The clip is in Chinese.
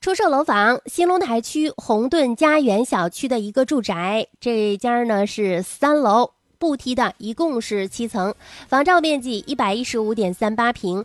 出售楼房，兴隆台区红顿家园小区的一个住宅，这家呢是3楼。不梯的，一共是7层，房照面积115.38平，